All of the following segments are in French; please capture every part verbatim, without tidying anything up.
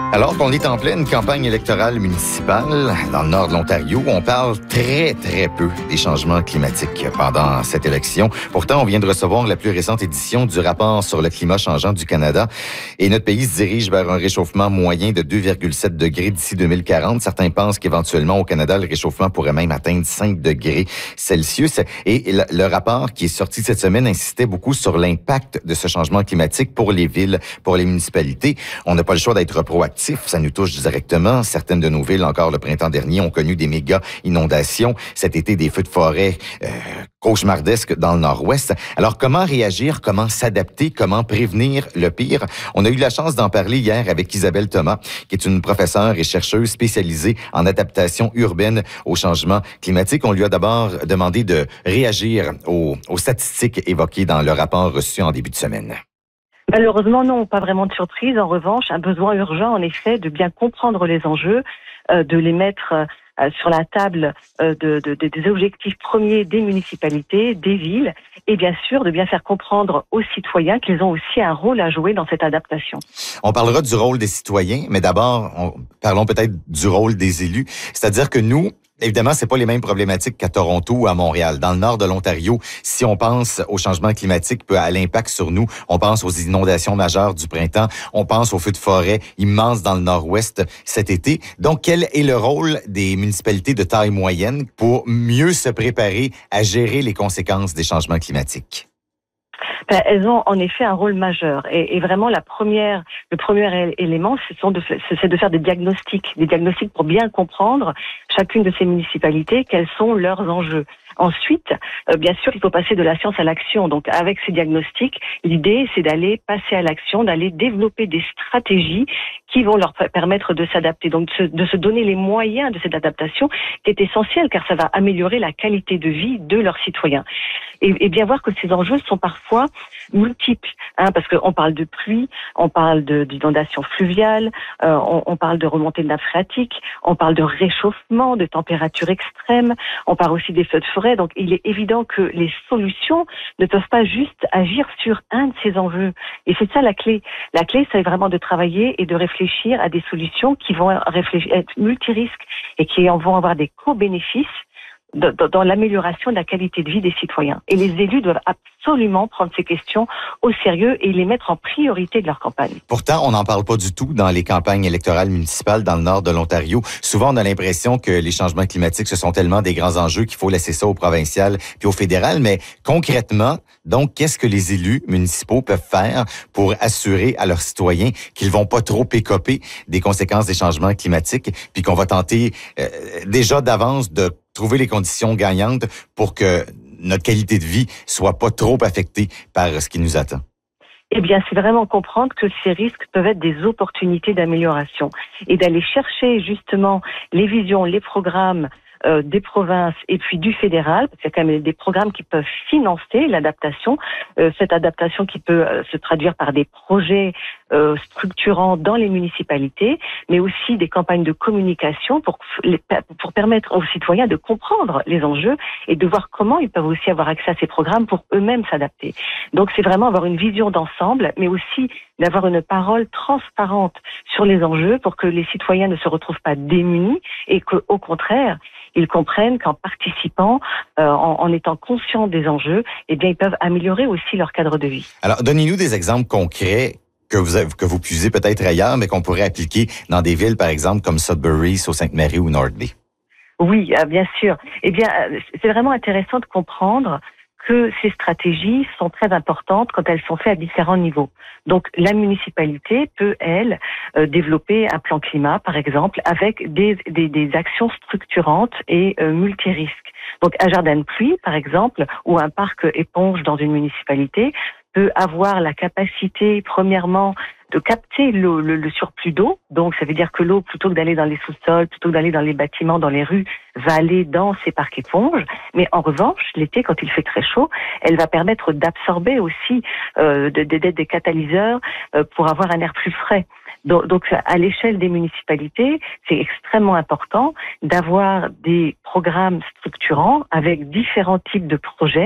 Alors qu'on est en pleine campagne électorale municipale dans le nord de l'Ontario, on parle très, très peu des changements climatiques pendant cette élection. Pourtant, on vient de recevoir la plus récente édition du rapport sur le climat changeant du Canada et notre pays se dirige vers un réchauffement moyen de deux virgule sept degrés d'ici deux mille quarante. Certains pensent qu'éventuellement, au Canada, le réchauffement pourrait même atteindre cinq degrés Celsius. Et le, le rapport qui est sorti cette semaine insistait beaucoup sur l'impact de ce changement climatique pour les villes, pour les municipalités. On n'a pas le choix d'être proactif. Ça nous touche directement. Certaines de nos villes, encore le printemps dernier, ont connu des méga inondations. Cet été, des feux de forêt euh, cauchemardesques dans le nord-ouest. Alors, comment réagir? Comment s'adapter? Comment prévenir le pire? On a eu la chance d'en parler hier avec Isabelle Thomas, qui est une professeure et chercheuse spécialisée en adaptation urbaine au changement climatique. On lui a d'abord demandé de réagir aux, aux statistiques évoquées dans le rapport reçu en début de semaine. Malheureusement, non, pas vraiment de surprise. En revanche, un besoin urgent, en effet, de bien comprendre les enjeux, euh, de les mettre euh, sur la table euh, de, de, de, des objectifs premiers des municipalités, des villes, et bien sûr, de bien faire comprendre aux citoyens qu'ils ont aussi un rôle à jouer dans cette adaptation. On parlera du rôle des citoyens, mais d'abord, on, parlons peut-être du rôle des élus. C'est-à-dire que nous, évidemment, c'est pas les mêmes problématiques qu'à Toronto ou à Montréal. Dans le nord de l'Ontario, si on pense au changement climatique, peu à l'impact sur nous, on pense aux inondations majeures du printemps, on pense aux feux de forêt immenses dans le nord-ouest cet été. Donc, quel est le rôle des municipalités de taille moyenne pour mieux se préparer à gérer les conséquences des changements climatiques? Ben, elles ont en effet un rôle majeur. Et, et vraiment, la première, le premier élément, ce sont de, c'est de faire des diagnostics, des diagnostics pour bien comprendre chacune de ces municipalités, quels sont leurs enjeux. Ensuite, euh, bien sûr, il faut passer de la science à l'action. Donc, avec ces diagnostics, l'idée, c'est d'aller passer à l'action, d'aller développer des stratégies qui vont leur permettre de s'adapter. Donc, de se, de se donner les moyens de cette adaptation, qui est essentielle, car ça va améliorer la qualité de vie de leurs citoyens. Et, et bien voir que ces enjeux sont parfois multiples, hein, parce qu'on parle de pluie, on parle de, d'inondations fluviales, euh, on, on parle de remontée de nappe phréatique, on parle de réchauffement, de températures extrêmes, on parle aussi des feux de forêt. Donc, il est évident que les solutions ne peuvent pas juste agir sur un de ces enjeux. Et c'est ça la clé. La clé, c'est vraiment de travailler et de réfléchir à des solutions qui vont réfléchir, être multirisques et qui vont avoir des co-bénéfices dans, dans l'amélioration de la qualité de vie des citoyens. Et les élus doivent absolument prendre ces questions au sérieux et les mettre en priorité de leur campagne. Pourtant, on n'en parle pas du tout dans les campagnes électorales municipales dans le nord de l'Ontario. Souvent, on a l'impression que les changements climatiques, ce sont tellement des grands enjeux qu'il faut laisser ça au provincial puis au fédéral. Mais concrètement, donc, qu'est-ce que les élus municipaux peuvent faire pour assurer à leurs citoyens qu'ils vont pas trop écoper des conséquences des changements climatiques puis qu'on va tenter euh, déjà d'avance de trouver les conditions gagnantes pour que notre qualité de vie soit pas trop affectée par ce qui nous attend? Eh bien, c'est vraiment comprendre que ces risques peuvent être des opportunités d'amélioration et d'aller chercher justement les visions, les programmes euh, des provinces et puis du fédéral, parce qu'il y a quand même des programmes qui peuvent financer l'adaptation, euh, cette adaptation qui peut euh, se traduire par des projets euh, structurants dans les municipalités, mais aussi des campagnes de communication pour, les, pour permettre aux citoyens de comprendre les enjeux et de voir comment ils peuvent aussi avoir accès à ces programmes pour eux-mêmes s'adapter. Donc c'est vraiment avoir une vision d'ensemble, mais aussi d'avoir une parole transparente sur les enjeux pour que les citoyens ne se retrouvent pas démunis et qu'au contraire, ils comprennent qu'en participant, euh, en, en étant conscients des enjeux, eh bien, ils peuvent améliorer aussi leur cadre de vie. Alors, donnez-nous des exemples concrets que vous avez, que vous puisez peut-être ailleurs, mais qu'on pourrait appliquer dans des villes, par exemple, comme Sudbury, Sault-Sainte-Marie ou North Bay. Oui, euh, bien sûr. Eh bien, euh, c'est vraiment intéressant de comprendre que ces stratégies sont très importantes quand elles sont faites à différents niveaux. Donc, la municipalité peut, elle, euh, développer un plan climat, par exemple, avec des, des, des actions structurantes et euh, multirisques. Donc, un jardin de pluie, par exemple, ou un parc éponge dans une municipalité peut avoir la capacité, premièrement, de capter l'eau, le, le surplus d'eau. Donc, ça veut dire que l'eau, plutôt que d'aller dans les sous-sols, plutôt que d'aller dans les bâtiments, dans les rues, va aller dans ces parcs éponges. Mais en revanche, l'été, quand il fait très chaud, elle va permettre d'absorber aussi, euh, de, d'être des catalyseurs euh, pour avoir un air plus frais. Donc, donc, à l'échelle des municipalités, c'est extrêmement important d'avoir des programmes structurants avec différents types de projets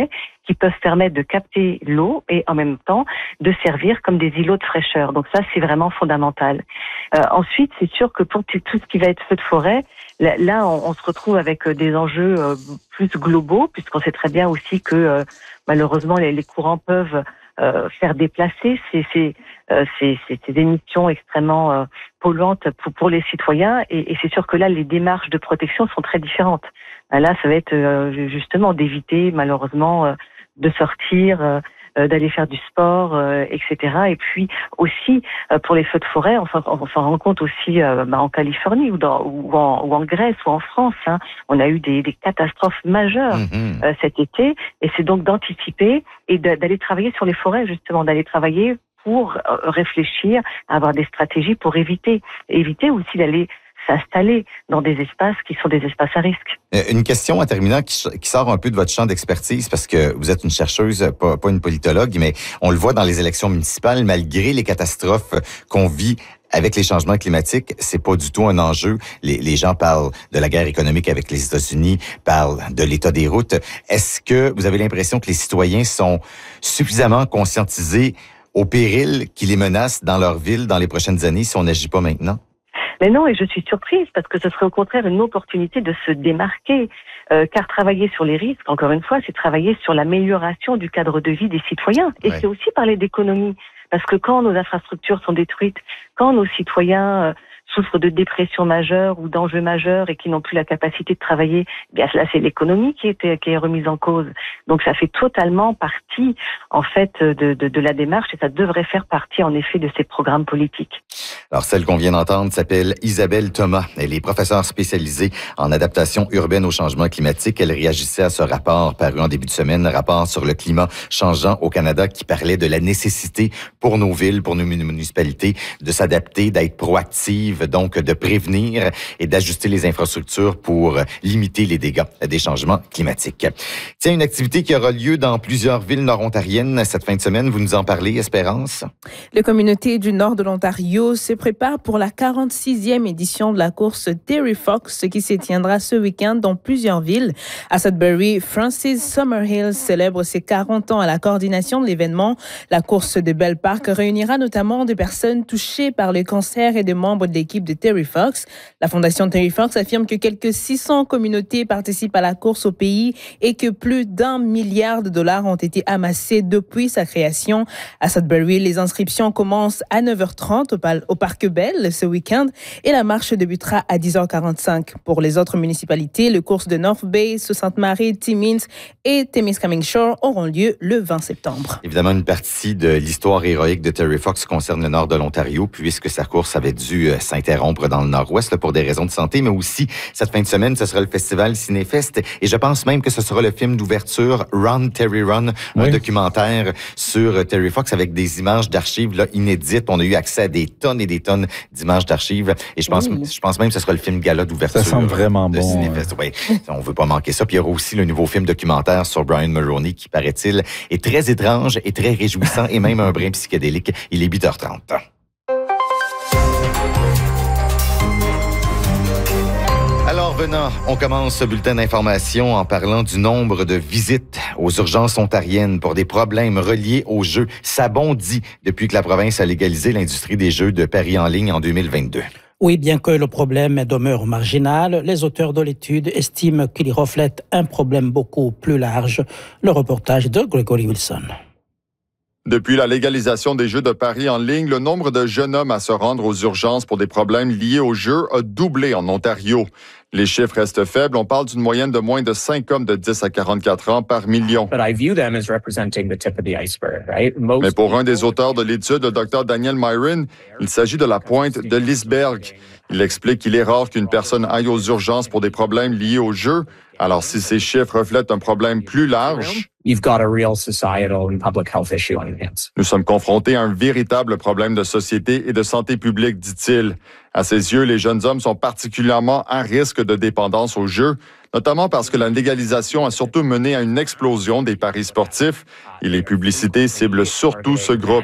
qui peuvent permettre de capter l'eau et en même temps de servir comme des îlots de fraîcheur. Donc ça, c'est vraiment fondamental. Euh, ensuite, c'est sûr que pour tout ce qui va être feu de forêt, là, là on, on se retrouve avec des enjeux euh, plus globaux, puisqu'on sait très bien aussi que euh, malheureusement les, les courants peuvent euh, faire déplacer ces, ces, euh, ces, ces, ces émissions extrêmement euh, polluantes pour, pour les citoyens. Et, et c'est sûr que là, les démarches de protection sont très différentes. Là, ça va être euh, justement d'éviter malheureusement euh, de sortir, euh, d'aller faire du sport, euh, et cetera. Et puis aussi euh, pour les feux de forêt, on s'en, on s'en rend compte aussi euh, bah, en Californie ou, dans, ou, en, ou en Grèce ou en France. Hein. On a eu des, des catastrophes majeures mmh. euh, cet été, et c'est donc d'anticiper et de, d'aller travailler sur les forêts justement, d'aller travailler pour euh, réfléchir à avoir des stratégies pour éviter, éviter aussi d'aller s'installer dans des espaces qui sont des espaces à risque. Une question en terminant qui, qui sort un peu de votre champ d'expertise, parce que vous êtes une chercheuse, pas, pas une politologue, mais on le voit dans les élections municipales, malgré les catastrophes qu'on vit avec les changements climatiques, c'est pas du tout un enjeu. Les, les gens parlent de la guerre économique avec les États-Unis, parlent de l'état des routes. Est-ce que vous avez l'impression que les citoyens sont suffisamment conscientisés au péril qui les menace dans leur ville dans les prochaines années si on n'agit pas maintenant? Mais non, et je suis surprise parce que ce serait au contraire une opportunité de se démarquer, euh, car travailler sur les risques, encore une fois, c'est travailler sur l'amélioration du cadre de vie des citoyens. Et ouais. c'est aussi parler d'économie, parce que quand nos infrastructures sont détruites, quand nos citoyens euh, souffrent de dépression majeure ou d'enjeux majeurs et qui n'ont plus la capacité de travailler, eh bien là c'est l'économie qui est, qui est remise en cause. Donc ça fait totalement partie en fait de, de, de la démarche et ça devrait faire partie en effet de ces programmes politiques. Alors celle qu'on vient d'entendre s'appelle Isabelle Thomas. Elle est professeure spécialisée en adaptation urbaine au changement climatique. Elle réagissait à ce rapport paru en début de semaine, rapport sur le climat changeant au Canada qui parlait de la nécessité pour nos villes, pour nos municipalités de s'adapter, d'être proactives, donc de prévenir et d'ajuster les infrastructures pour limiter les dégâts des changements climatiques. Tiens, une activité qui aura lieu dans plusieurs villes nord-ontariennes cette fin de semaine. Vous nous en parlez, Espérance? La communauté du nord de l'Ontario se prépare pour la quarante-sixième édition de la course Terry Fox qui se tiendra ce week-end dans plusieurs villes. À Sudbury, Francis Summerhill célèbre ses quarante ans à la coordination de l'événement. La course de Bell Park réunira notamment des personnes touchées par le cancer et des membres de l'équipe de Terry Fox. La fondation Terry Fox affirme que quelques six cents communautés participent à la course au pays et que plus d'un milliard de dollars ont été amassés depuis sa création. À Sudbury, les inscriptions commencent à neuf heures trente au, pal- au Parc Bell ce week-end et la marche débutera à dix heures quarante-cinq. Pour les autres municipalités, les courses de North Bay, Sault-Sainte-Marie, Timmins et Témiscamingue Shore auront lieu le vingt septembre. Évidemment, une partie de l'histoire héroïque de Terry Fox concerne le nord de l'Ontario puisque sa course avait dû s'interrompre dans le nord-ouest là, pour des raisons de santé, mais aussi cette fin de semaine, ce sera le festival Cinéfest et je pense même que ce sera le film d'ouverture Run, Terry Run, oui. un documentaire sur Terry Fox avec des images d'archives là, inédites. On a eu accès à des tonnes et des tonnes d'images d'archives et je pense, oui. je pense même que ce sera le film gala d'ouverture. Ça semble vraiment de bon. Cinéfest. Ouais. On veut pas manquer ça. Puis il y aura aussi le nouveau film documentaire sur Brian Mulroney qui, paraît-il, est très étrange et très réjouissant et même un brin psychédélique. Il est huit heures trente. Alors venant, on commence ce bulletin d'information en parlant du nombre de visites aux urgences ontariennes pour des problèmes reliés aux jeux. Ça bondit depuis que la province a légalisé l'industrie des jeux de paris en ligne en deux mille vingt-deux. Oui, bien que le problème demeure marginal, les auteurs de l'étude estiment qu'il reflète un problème beaucoup plus large. Le reportage de Gregory Wilson. Depuis la légalisation des jeux de paris en ligne, le nombre de jeunes hommes à se rendre aux urgences pour des problèmes liés aux jeux a doublé en Ontario. Les chiffres restent faibles. On parle d'une moyenne de moins de cinq hommes de dix à quarante-quatre ans par million. Mais pour un des auteurs de l'étude, le docteur Daniel Myron, il s'agit de la pointe de l'iceberg. Il explique qu'il est rare qu'une personne aille aux urgences pour des problèmes liés au jeu. Alors, si ces chiffres reflètent un problème plus large, nous sommes confrontés à un véritable problème de société et de santé publique, dit-il. À ses yeux, les jeunes hommes sont particulièrement à risque de dépendance au jeu, notamment parce que la légalisation a surtout mené à une explosion des paris sportifs et les publicités ciblent surtout ce groupe.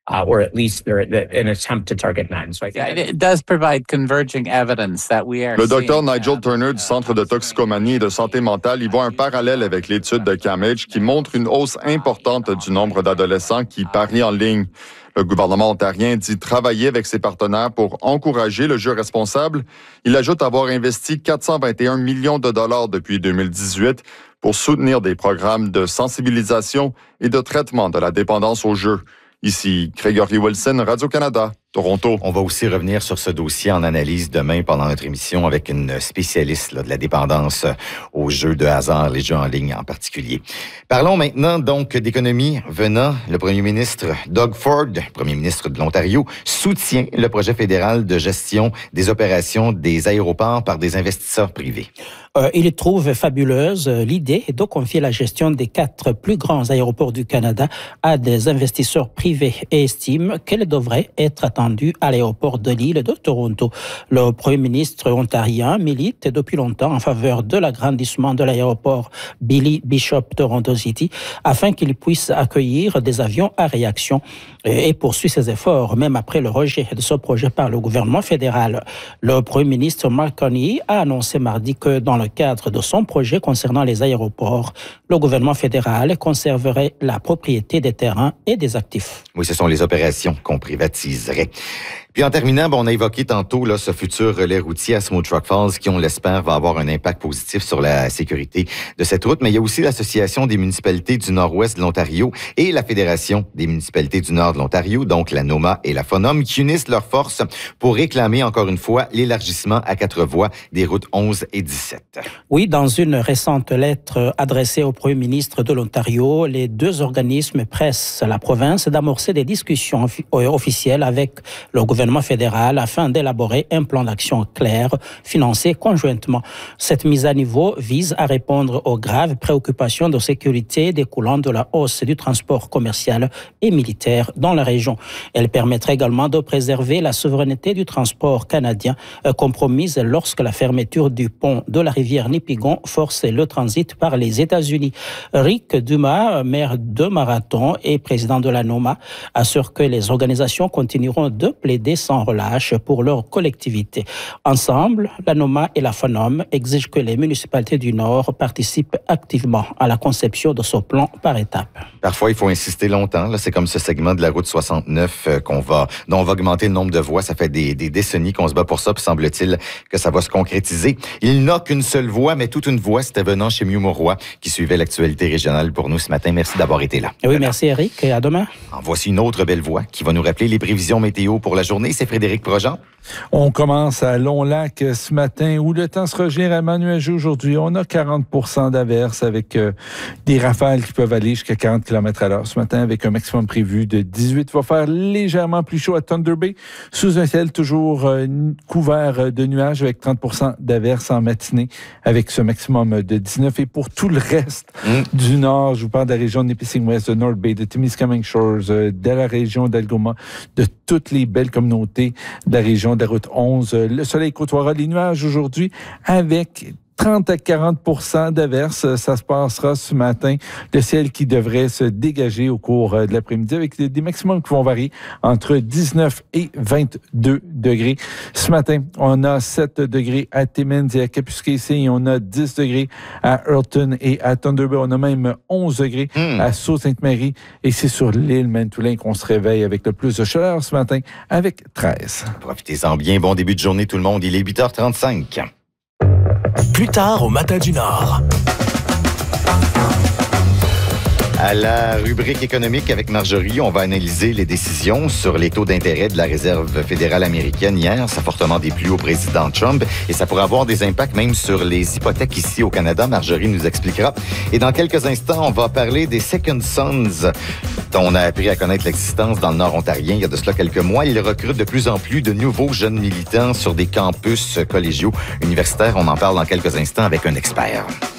Uh, or at least they're an attempt to target men. So I think yeah, it does provide converging evidence that we are. Le docteur Nigel Turner du Centre de toxicomanie et de santé mentale y voit un parallèle avec l'étude de CAMH qui montre une hausse importante du nombre d'adolescents qui parient en ligne. Le gouvernement ontarien dit travailler avec ses partenaires pour encourager le jeu responsable. Il ajoute avoir investi quatre cent vingt et un millions de dollars depuis deux mille dix-huit pour soutenir des programmes de sensibilisation et de traitement de la dépendance au jeu. Ici, Gregory Wilson, Radio-Canada, Toronto. On va aussi revenir sur ce dossier en analyse demain pendant notre émission avec une spécialiste là, de la dépendance aux jeux de hasard, les jeux en ligne en particulier. Parlons maintenant donc d'économie venant. Le premier ministre Doug Ford, premier ministre de l'Ontario, soutient le projet fédéral de gestion des opérations des aéroports par des investisseurs privés. Euh, il trouve fabuleuse l'idée de confier la gestion des quatre plus grands aéroports du Canada à des investisseurs privés et estime qu'elle devrait être attendue à l'aéroport de l'île de Toronto. Le premier ministre ontarien milite depuis longtemps en faveur de l'agrandissement de l'aéroport Billy Bishop Toronto City afin qu'il puisse accueillir des avions à réaction et poursuit ses efforts même après le rejet de ce projet par le gouvernement fédéral. Le premier ministre Mark Carney a annoncé mardi que dans le cadre de son projet concernant les aéroports, le gouvernement fédéral conserverait la propriété des terrains et des actifs. Oui, ce sont les opérations qu'on privatiserait. Puis en terminant, bon, on a évoqué tantôt là, ce futur relais routier à Smoot Rock Falls qui, on l'espère, va avoir un impact positif sur la sécurité de cette route. Mais il y a aussi l'Association des municipalités du Nord-Ouest de l'Ontario et la Fédération des municipalités du Nord de l'Ontario, donc la NOMA et la FONOM, qui unissent leurs forces pour réclamer encore une fois l'élargissement à quatre voies des routes onze et dix-sept. Oui, dans une récente lettre adressée au premier ministre de l'Ontario, les deux organismes pressent la province d'amorcer des discussions officielles avec le gouvernement fédéral afin d'élaborer un plan d'action clair, financé conjointement. Cette mise à niveau vise à répondre aux graves préoccupations de sécurité découlant de la hausse du transport commercial et militaire dans la région. Elle permettrait également de préserver la souveraineté du transport canadien, compromise lorsque la fermeture du pont de la rivière Nipigon force le transit par les États-Unis. Rick Dumas, maire de Marathon et président de la NOMA, assure que les organisations continueront de plaider sans relâche pour leur collectivité. Ensemble, la NOMA et la FONOM exigent que les municipalités du Nord participent activement à la conception de ce plan par étapes. Parfois, il faut insister longtemps. Là, c'est comme ce segment de la route soixante-neuf euh, qu'on va, dont on va augmenter le nombre de voies. Ça fait des, des décennies qu'on se bat pour ça, puis semble-t-il que ça va se concrétiser. Il n'a qu'une seule voie, mais toute une voix. C'était venant chez Mieux Mauroy qui suivait l'actualité régionale pour nous ce matin. Merci d'avoir été là. Oui, merci Eric. Et à demain. En voici une autre belle voix qui va nous rappeler les prévisions météo pour la journée. C'est Frédéric Projean. On commence à Long-Lac ce matin où le temps sera généralement nuageux aujourd'hui. On a quarante pour cent d'averses avec euh, des rafales qui peuvent aller jusqu'à quarante kilomètres à l'heure ce matin avec un maximum prévu de dix-huit. Il va faire légèrement plus chaud à Thunder Bay sous un ciel toujours euh, couvert de nuages avec trente pour cent d'averses en matinée avec ce maximum de dix-neuf. Et pour tout le reste mmh. du nord, je vous parle de la région de Nipissing West, de North Bay, de Timiskaming Shores, euh, de la région d'Algoma, de toutes les belles communautés de la région de la route onze. Le soleil côtoiera les nuages aujourd'hui avec trente à quarante pour cent d'averses. Ça se passera ce matin. Le ciel qui devrait se dégager au cours de l'après-midi avec des maximums qui vont varier entre dix-neuf et vingt-deux degrés. Ce matin, on a sept degrés à Timmins et à Kapuskasing et on a dix degrés à Hurlton et à Thunder Bay. On a même onze degrés mmh. à Sault-Sainte-Marie et c'est sur l'île Manitoulin qu'on se réveille avec le plus de chaleur ce matin avec treize. Profitez-en bien. Bon début de journée tout le monde. Il est huit heures trente-cinq. Plus tard au Matin du Nord. À la rubrique économique avec Marjorie, on va analyser les décisions sur les taux d'intérêt de la Réserve fédérale américaine hier. Ça a fortement déplu au président Trump et ça pourrait avoir des impacts même sur les hypothèques ici au Canada. Marjorie nous expliquera. Et dans quelques instants, on va parler des Second Sons dont on a appris à connaître l'existence dans le Nord ontarien il y a de cela quelques mois. Ils recrutent de plus en plus de nouveaux jeunes militants sur des campus collégiaux universitaires. On en parle dans quelques instants avec un expert.